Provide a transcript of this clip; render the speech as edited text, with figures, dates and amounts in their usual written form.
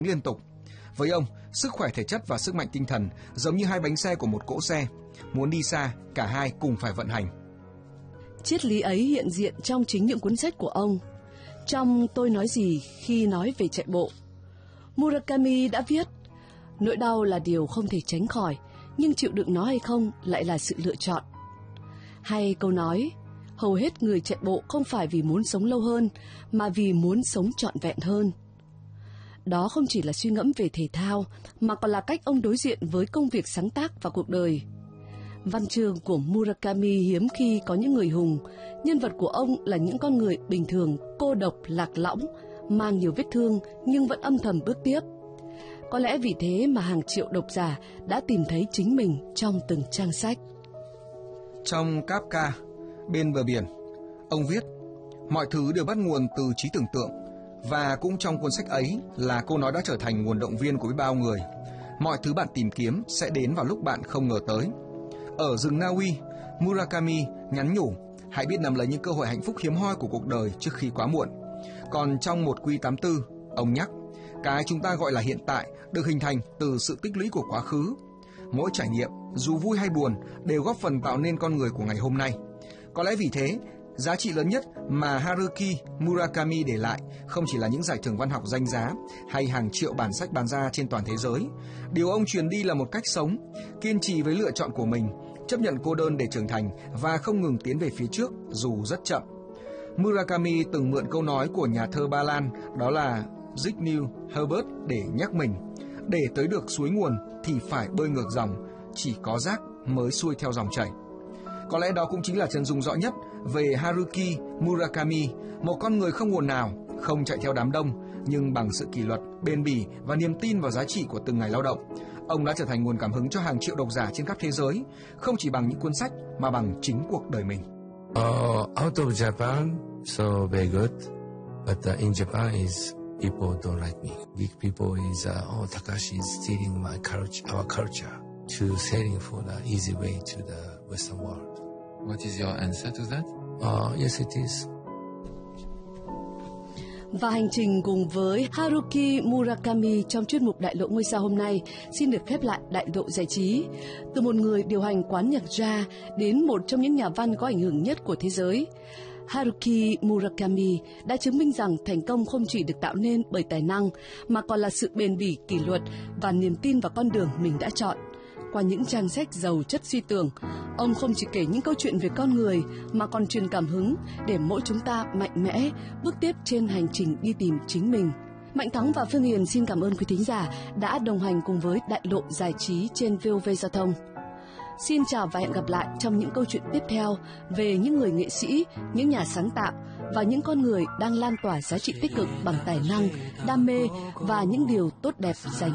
liên tục. Với ông, sức khỏe thể chất và sức mạnh tinh thần giống như hai bánh xe của một cỗ xe. Muốn đi xa, cả hai cùng phải vận hành. Triết lý ấy hiện diện trong chính những cuốn sách của ông. Trong Tôi nói gì khi nói về chạy bộ, Murakami đã viết: nỗi đau là điều không thể tránh khỏi, nhưng chịu đựng nó hay không lại là sự lựa chọn. Hay câu nói: hầu hết người chạy bộ không phải vì muốn sống lâu hơn, mà vì muốn sống trọn vẹn hơn. Đó không chỉ là suy ngẫm về thể thao, mà còn là cách ông đối diện với công việc sáng tác và cuộc đời. Văn chương của Murakami hiếm khi có những người hùng. Nhân vật của ông là những con người bình thường, cô độc, lạc lõng, mang nhiều vết thương nhưng vẫn âm thầm bước tiếp. Có lẽ vì thế mà hàng triệu độc giả đã tìm thấy chính mình trong từng trang sách. Trong Kafka, Bên bờ biển, ông viết: mọi thứ đều bắt nguồn từ trí tưởng tượng. Và cũng trong cuốn sách ấy là câu nói đã trở thành nguồn động viên của biết bao người. Mọi thứ bạn tìm kiếm sẽ đến vào lúc bạn không ngờ tới. Ở rừng Na Uy, Murakami nhắn nhủ: hãy biết nắm lấy những cơ hội hạnh phúc hiếm hoi của cuộc đời trước khi quá muộn. Còn trong 1Q84, ông nhắc: cái chúng ta gọi là hiện tại được hình thành từ sự tích lũy của quá khứ. Mỗi trải nghiệm, dù vui hay buồn, đều góp phần tạo nên con người của ngày hôm nay. Có lẽ vì thế, giá trị lớn nhất mà Haruki Murakami để lại không chỉ là những giải thưởng văn học danh giá hay hàng triệu bản sách bán ra trên toàn thế giới. Điều ông truyền đi là một cách sống, kiên trì với lựa chọn của mình, chấp nhận cô đơn để trưởng thành và không ngừng tiến về phía trước dù rất chậm. Murakami từng mượn câu nói của nhà thơ Ba Lan, đó là Zygmunt Herbert, để nhắc mình: để tới được suối nguồn thì phải bơi ngược dòng, chỉ có rác mới xuôi theo dòng chảy. Có lẽ đó cũng chính là chân dung rõ nhất về Haruki Murakami, một con người không ồn ào, không chạy theo đám đông, nhưng bằng sự kỷ luật, bền bỉ và niềm tin vào giá trị của từng ngày lao động. Ông đã trở thành nguồn cảm hứng cho hàng triệu độc giả trên khắp thế giới, không chỉ bằng những cuốn sách mà bằng chính cuộc đời mình. Out of Japan, so very good, but in Japan is people don't like me. Big people is Takashi is stealing my culture, our culture, to selling for the easy way to the Western world. What is your answer to that? Yes, it is. Và hành trình cùng với Haruki Murakami trong chuyên mục Đại lộ ngôi sao hôm nay xin được khép lại Đại lộ giải trí. Từ một người điều hành quán nhạc jazz đến một trong những nhà văn có ảnh hưởng nhất của thế giới, Haruki Murakami đã chứng minh rằng thành công không chỉ được tạo nên bởi tài năng, mà còn là sự bền bỉ, kỷ luật và niềm tin vào con đường mình đã chọn. Qua những trang sách giàu chất suy tưởng, ông không chỉ kể những câu chuyện về con người mà còn truyền cảm hứng để mỗi chúng ta mạnh mẽ bước tiếp trên hành trình đi tìm chính mình. Mạnh Thắng và Phương Hiền xin cảm ơn quý thính giả đã đồng hành cùng với Đại lộ giải trí trên VOV Giao thông. Xin chào và hẹn gặp lại trong những câu chuyện tiếp theo về những người nghệ sĩ, những nhà sáng tạo và những con người đang lan tỏa giá trị tích cực bằng tài năng, đam mê và những điều tốt đẹp dành